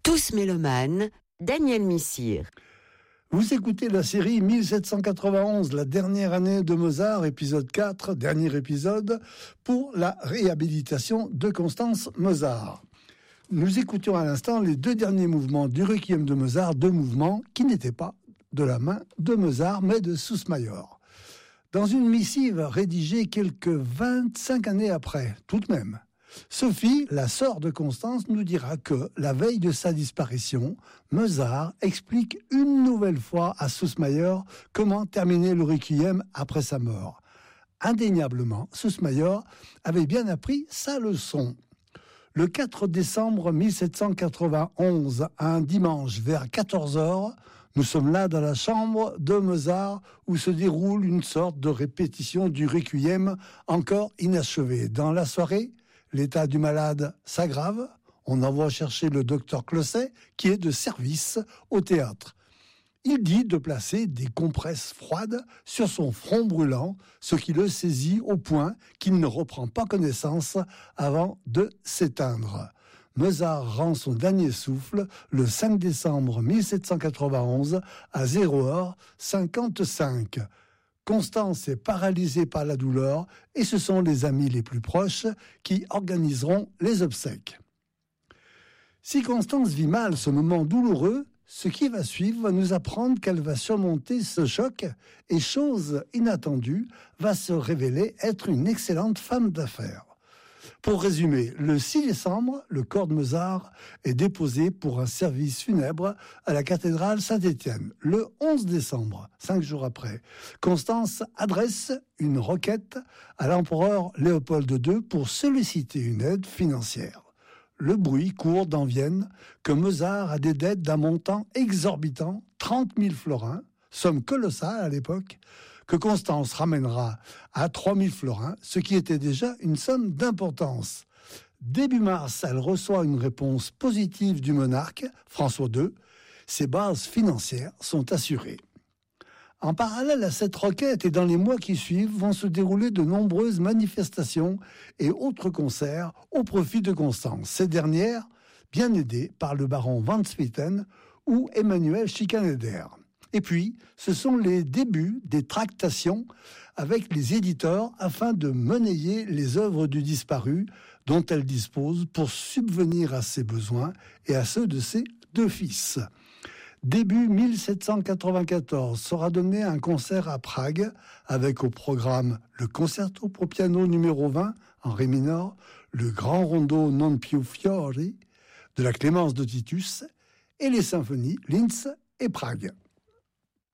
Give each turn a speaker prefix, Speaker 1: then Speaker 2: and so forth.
Speaker 1: Tous mélomanes, Daniel Missire.
Speaker 2: Vous écoutez la série 1791, la dernière année de Mozart, épisode 4, dernier épisode, pour la réhabilitation de Constance Mozart. Nous écoutions à l'instant les deux derniers mouvements du Requiem de Mozart, deux mouvements qui n'étaient pas de la main de Mozart, mais de Soussmayer. Dans une missive rédigée quelques 25 années après, tout de même, Sophie, la sœur de Constance, nous dira que, la veille de sa disparition, Mozart explique une nouvelle fois à Soussmayer comment terminer le Requiem après sa mort. Indéniablement, Soussmayer avait bien appris sa leçon. Le 4 décembre 1791, un dimanche vers 14h, nous sommes là dans la chambre de Mozart où se déroule une sorte de répétition du Requiem encore inachevé. Dans la soirée, l'état du malade s'aggrave. On envoie chercher le docteur Closset, qui est de service au théâtre. Il dit de placer des compresses froides sur son front brûlant, ce qui le saisit au point qu'il ne reprend pas connaissance avant de s'éteindre. Mozart rend son dernier souffle le 5 décembre 1791 à 0h55. Constance est paralysée par la douleur et ce sont les amis les plus proches qui organiseront les obsèques. Si Constance vit mal ce moment douloureux, ce qui va suivre va nous apprendre qu'elle va surmonter ce choc et, chose inattendue, va se révéler être une excellente femme d'affaires. Pour résumer, le 6 décembre, le corps de Mozart est déposé pour un service funèbre à la cathédrale Saint-Étienne. Le 11 décembre, 5 jours après, Constance adresse une requête à l'empereur Léopold II pour solliciter une aide financière. Le bruit court dans Vienne que Mozart a des dettes d'un montant exorbitant, 30 000 florins, somme colossale à l'époque, que Constance ramènera à 3 000 florins, ce qui était déjà une somme d'importance. Début mars, elle reçoit une réponse positive du monarque, François II. Ses bases financières sont assurées. En parallèle à cette requête et dans les mois qui suivent, vont se dérouler de nombreuses manifestations et autres concerts au profit de Constance. Ces dernières, bien aidées par le baron Van Swieten ou Emmanuel Schikaneder. Et puis, ce sont les débuts des tractations avec les éditeurs afin de monnayer les œuvres du disparu dont elle dispose pour subvenir à ses besoins et à ceux de ses deux fils. Début 1794 sera donné un concert à Prague avec au programme le concerto pour piano numéro 20 en ré mineur, le grand rondo Non più fiori de la Clémence de Titus et les symphonies Linz et Prague.